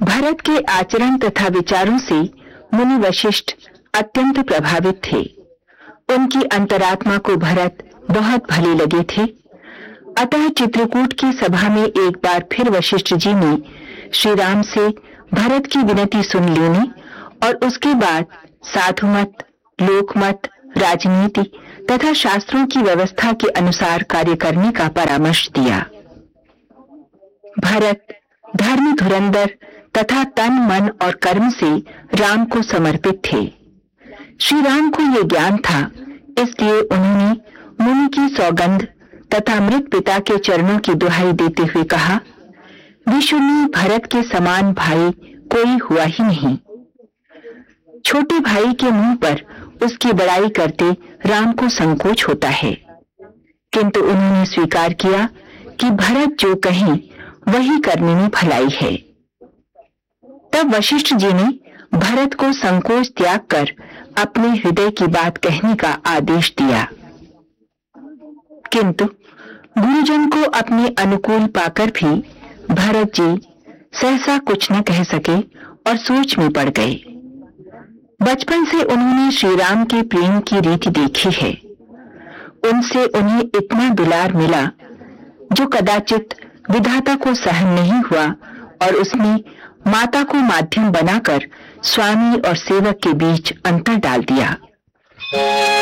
भरत के आचरण तथा विचारों से मुनि वशिष्ठ अत्यंत प्रभावित थे। उनकी अंतरात्मा को भरत बहुत भले लगे थे। अतः चित्रकूट की सभा में एक बार फिर वशिष्ठ जी ने श्री राम से भरत की विनती सुन लेने और उसके बाद साधुमत, लोकमत, राजनीति तथा शास्त्रों की व्यवस्था के अनुसार कार्य करने का परामर्श दिया। भरत धर्म धुरंधर तथा तन, मन और कर्म से राम को समर्पित थे। श्री राम को ये ज्ञान था, इसलिए उन्होंने मुनि की सौगंध तथा मृत पिता के चरणों की दुहाई देते हुए कहा, विशुनि भरत के समान भाई कोई हुआ ही नहीं। छोटे भाई के मुंह पर उसकी बड़ाई करते राम को संकोच होता है, किंतु उन्होंने स्वीकार किया कि भरत जो कहें वही करने में भलाई है। तब वशिष्ठ जी ने भरत को संकोच त्याग कर अपने हृदय की बात कहने का आदेश दिया। किंतु गुरुजन को अपने अनुकूल पाकर भी भरत जी सहसा कुछ न कह सके और सोच में पड़ गए। बचपन से उन्होंने श्री राम के प्रेम की रीति देखी है। उनसे उन्हें इतना दुलार मिला जो कदाचित विधाता को सहन नहीं हुआ और उसने माता को माध्यम बनाकर स्वामी और सेवक के बीच अंतर डाल दिया।